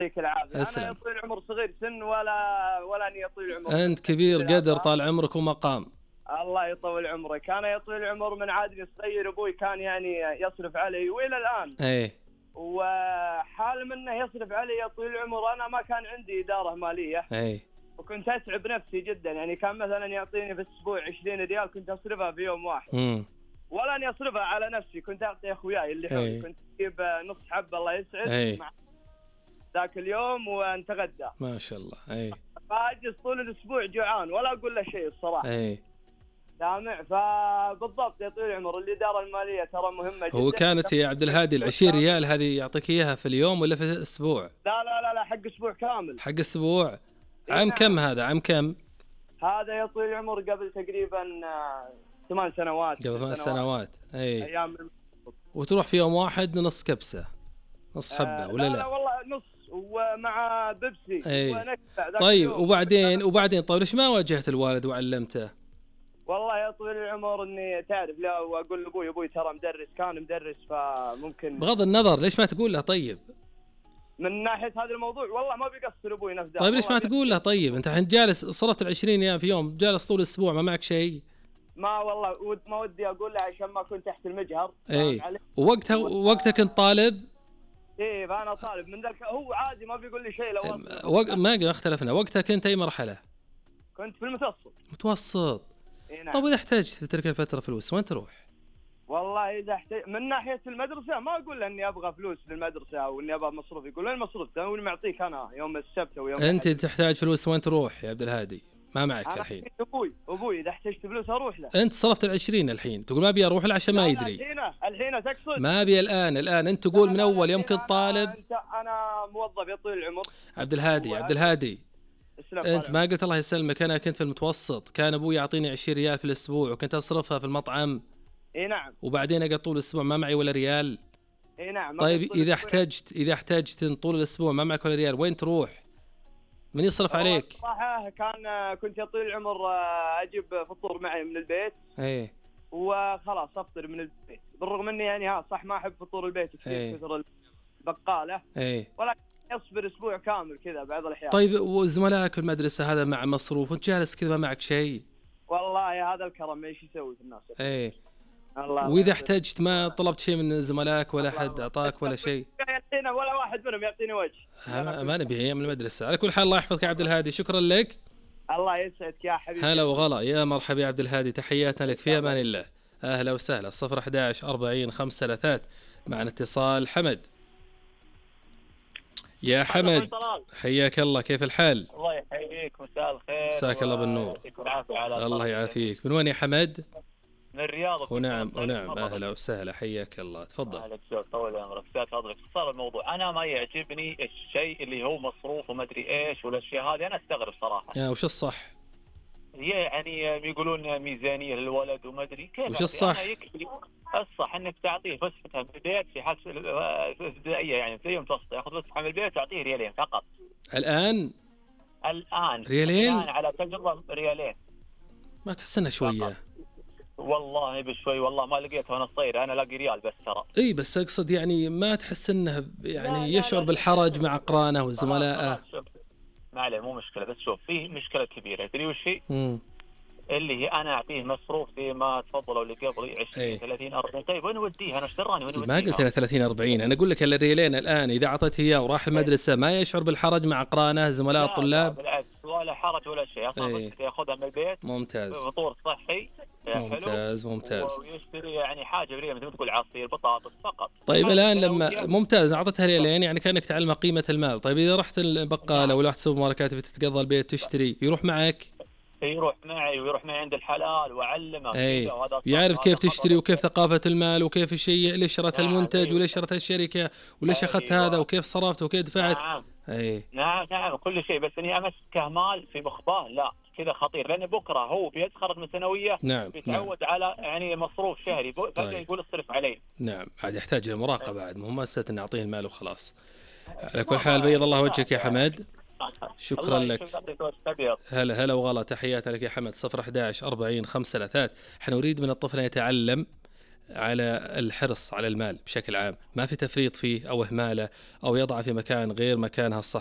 يعطيك العافية. أنا اسلم. يطول العمر صغير سن ولا أني يطول العمر. أنت كبير قدر، طال عمرك ومقام. الله يطول عمرك. أنا يطول العمر من عادني الصغير، أبوي كان يعني يصرف علي وإلى الآن. ايه. وحال منه يصرف علي يطول العمر، أنا ما كان عندي إدارة مالية. ايه. وكنت أتعب نفسي جدا، يعني كان مثلا يعطيني في الأسبوع 20 ريال كنت أصرفها في يوم واحد. ولا أني أصرفها على نفسي، كنت أعطي أخوياي اللي حولي. كنت أجيب نص حبة الله يسعد مع ذاك اليوم ونتغدى. ما شاء الله. ايه. فأجلس طول الأسبوع جوعان ولا أقول له شيء الصراحة. ايه. سامع. فبالضبط يا طويل العمر الإدارة المالية ترى مهمة جدا. هو كانت يا عبد الهادي 20 ريال هذه يعطيك إياها في اليوم ولا في الأسبوع؟ لا حق أسبوع كامل. حق أسبوع. عام كم هذا؟ عام كم؟ هذا يا طويل العمر قبل تقريبا 8 سنوات. قبل 8 سنوات. اي. أيام. وتروح في يوم واحد نص كبسة، نص حبة ولا لا؟ لا والله نص ومع بيبسي. اي. طيب وبعدين طيب ليش ما واجهت الوالد وعلمته؟ والله يا طويل العمر اني تعرف، لا واقول لابوي ترى مدرس، كان مدرس، فممكن بغض النظر ليش ما تقول له طيب؟ من ناحيه هذا الموضوع والله ما بيقصر ابوي نفسه. طيب ليش ما تقول له طيب؟ انت الحين جالس صرفت 20 ريال في يوم، جالس طول الاسبوع ما معك شيء. ما والله ما ودي اقول له عشان ما كنت تحت المجهر. اي. وقتها كنت طالب. ايه فانا طالب من ذاك، هو عادي ما بيقول لي شيء. لو ما اختلفنا. وقتها كنت اي مرحله؟ كنت في المتوسط. متوسط. إيه نعم. طيب واذا احتاجت في تلك الفتره فلوس وين تروح؟ والله اذا احتاج من ناحيه المدرسه ما اقول له اني ابغى فلوس للمدرسه او اني ابغى مصروف. يقول وين المصروف؟ انا معطيك انا يوم السبت او يوم انت تحتاج فلوس وين تروح يا عبد الهادي؟ ما معك الحين. ابوي اذا احتجت فلوس اروح له. انت صرفت 20 الحين تقول ما ابي اروح له عشان ما يدري. الحين تقصد؟ ما ابي الان انت تقول من اول يوم كنت طالب. انا موظف يا طويل العمر. عبد الهادي انت ما قلت الله يسلمك انا كنت في المتوسط، كان ابوي يعطيني 20 ريال في الاسبوع وكنت اصرفها في المطعم. اي نعم. وبعدين اقعد طول الاسبوع ما معي ولا ريال. اي نعم. طيب اذا احتجت طول الاسبوع ما معك ولا ريال وين تروح؟ من يصرف عليك؟ صراحه كنت يا طويل العمر اجيب فطور معي من البيت. ايه. وخلاص افطر من البيت، بالرغم اني يعني صح ما احب فطور البيت كثير كثر البقاله. ايه. ولكن يصبر اسبوع كامل كذا بعض الاحيان. طيب وزملائك في المدرسه هذا مع مصروف وانت جالس كذا ما معك شيء؟ والله هذا الكرم ايش يسوي في الناس. ايه. واذا احتجت ما طلبت شيء من زملائك ولا احد اعطاك ولا شيء؟ يعطينا ولا واحد منهم يعطيني وجه. ما نبي ايام المدرسه. على كل حال الله يحفظك يا عبد الهادي، شكرا لك. الله يسعدك يا حبيبي. هلا وغلا، يا مرحبا يا عبد الهادي، تحياتنا لك، في امان الله. اهلا وسهلا. 011 40 533 معنا اتصال. حمد. يا حمد حياك الله، كيف الحال؟ الله يحييك، مساء الخير. مساك الله بالنور. الله يعافيك. من وين يا حمد؟ من الرياض. ونعم اهلا وسهلا، حياك الله، تفضل. اهلا وسهلا، طول عمرك. استاذ فضلك، صار الموضوع انا ما يعجبني الشيء اللي هو مصروف وما ادري ايش والاشياء هذه، انا استغرب صراحه. وش الصح؟ يعني يقولون ميزانيه للولد وما ادري كيف. وش الصح؟ الصح انك تعطيه فسحه من البيت في حال ابتدائيه، يعني في يوم متوسط ياخذ فسحه من البيت تعطيه ريالين فقط. الان ريالين؟ الان على تجربه ريالين. ما تحس انه شويه؟ والله بشوي، والله ما لقيته وانا صغير، انا لاقي ريال بس ترى. اي بس اقصد يعني ما تحس انه يعني يشعر بالحرج مع اقرانه وزملائه؟ ما عليه مو مشكله، بس شوف في مشكله كبيره تدري وش هي؟ اللي هي انا اعطيه مصروف زي ما تفضلوا اللي قبلي 20 30 40. طيب وين اوديها؟ انا اشتراني وين اوديها؟ ما قلت انا 30 40، انا اقول لك الريالين الان اذا اعطيته اياه وراح المدرسه ما يشعر بالحرج مع اقرانه زملاء الطلاب؟ لا بالعكس، ولا حرج ولا شيء. ياخذها من البيت. ممتاز. فطور صحي. ممتاز. ويشتري يعني حاجه بريال مثل ما تقول عصير بطاطس فقط. طيب الان لما ممتاز اعطيتها ريالين يعني كانك تعلم قيمه المال. طيب اذا رحت البقاله ولا رحت سوبر ماركت بتتقضى البيت تشتري، يروح معك؟ يروح معي ويروح معي عند الحلال واعلمه. يعرف كيف تشتري وكيف ثقافه المال وكيف الشيء، ليش شريت المنتج وليش شريت الشركه وليش اخذت هذا وكيف صرفت وكيف دفعت. نعم كل شيء. بس اني امسكه مال في مخباه لا، كذا خطير، لان بكره هو بيتخرج من ثانويه. بيتعود على يعني مصروف شهري فجاه يقول اصرف علي. نعم عاد يحتاج للمراقبه بعد، مو مساله ان نعطيه المال وخلاص. على كل حال بيض الله وجهك يا حمد، شكرا لك. هلا وغلا، تحياتنا لك يا حمد. 011 40 533. حنريد من الطفل أن يتعلم على الحرص على المال بشكل عام، ما في تفريط فيه أو إهماله أو يضعه في مكان غير مكانها الصحيح.